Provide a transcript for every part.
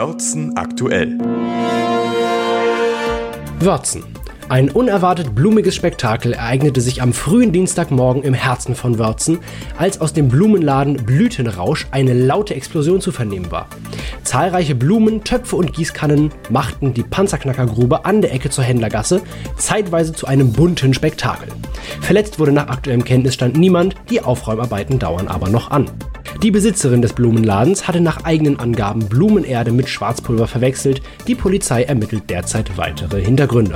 Wörzen aktuell. Wörzen. Ein unerwartet blumiges Spektakel ereignete sich am frühen Dienstagmorgen im Herzen von Wörzen, als aus dem Blumenladen Blütenrausch eine laute Explosion zu vernehmen war. Zahlreiche Blumen, Töpfe und Gießkannen machten die Panzerknackergrube an der Ecke zur Händlergasse zeitweise zu einem bunten Spektakel. Verletzt wurde nach aktuellem Kenntnisstand niemand, die Aufräumarbeiten dauern aber noch an. Die Besitzerin des Blumenladens hatte nach eigenen Angaben Blumenerde mit Schwarzpulver verwechselt. Die Polizei ermittelt derzeit weitere Hintergründe.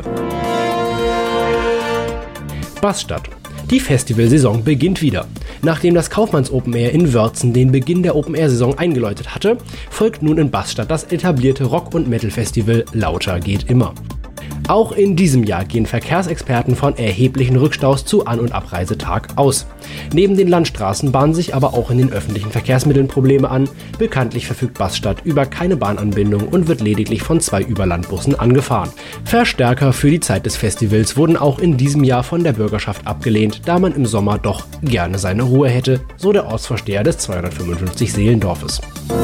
Baststadt. Die Festivalsaison beginnt wieder. Nachdem das Kaufmanns Open Air in Wörzen den Beginn der Open Air Saison eingeläutet hatte, folgt nun in Baststadt das etablierte Rock- und Metal-Festival Lauter geht immer. Auch in diesem Jahr gehen Verkehrsexperten von erheblichen Rückstaus zu An- und Abreisetag aus. Neben den Landstraßen bahnen sich aber auch in den öffentlichen Verkehrsmitteln Probleme an. Bekanntlich verfügt Baststadt über keine Bahnanbindung und wird lediglich von 2 Überlandbussen angefahren. Verstärker für die Zeit des Festivals wurden auch in diesem Jahr von der Bürgerschaft abgelehnt, da man im Sommer doch gerne seine Ruhe hätte, so der Ortsvorsteher des 255 Seelendorfes.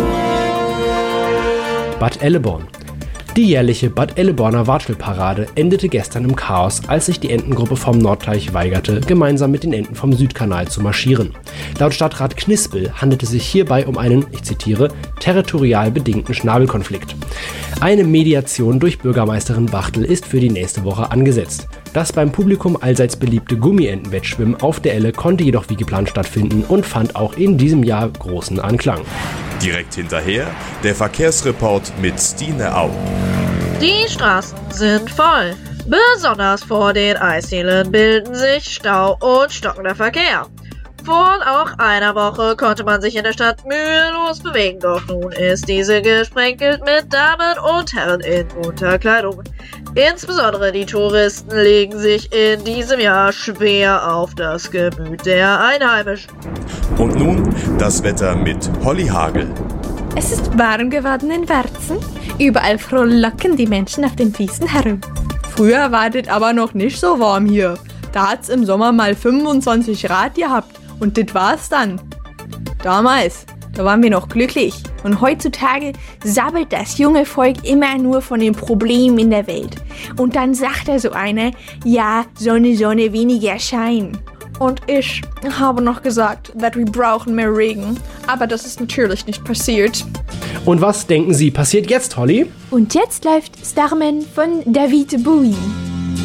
Bad Elleborn. Die jährliche Bad Elleborner Watschelparade endete gestern im Chaos, als sich die Entengruppe vom Nordteich weigerte, gemeinsam mit den Enten vom Südkanal zu marschieren. Laut Stadtrat Knispel handelt es sich hierbei um einen, ich zitiere, territorial bedingten Schnabelkonflikt. Eine Mediation durch Bürgermeisterin Bachtel ist für die nächste Woche angesetzt. Das beim Publikum allseits beliebte Gummientenwettschwimmen auf der Elle konnte jedoch wie geplant stattfinden und fand auch in diesem Jahr großen Anklang. Direkt hinterher der Verkehrsreport mit Stine Au. Die Straßen sind voll. Besonders vor den Eisdielen bilden sich Stau und stockender Verkehr. Vor auch einer Woche konnte man sich in der Stadt mühelos bewegen, doch nun ist diese gesprenkelt mit Damen und Herren in bunter Kleidung. Insbesondere die Touristen legen sich in diesem Jahr schwer auf das Gemüt der Einheimischen. Und nun das Wetter mit Holly Hagel. Es ist warm geworden in Wörzen. Überall frohlocken die Menschen auf den Wiesen herum. Früher war das aber noch nicht so warm hier. Da hat's im Sommer mal 25 Grad gehabt. Und das war's dann. Damals, da waren wir noch glücklich. Und heutzutage sabbelt das junge Volk immer nur von den Problemen in der Welt. Und dann sagt da so einer, ja, Sonne, Sonne, weniger Schein. Und ich habe noch gesagt, dass wir brauchen mehr Regen. Aber das ist natürlich nicht passiert. Und was denken Sie passiert jetzt, Holly? Und jetzt läuft Starman von David Bowie.